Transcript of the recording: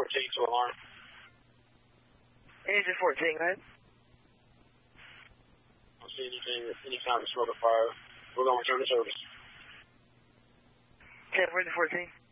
to alarm. Engine 14, go ahead. I don't see any sound of smoke or fire. We're going to return to service. 10-14.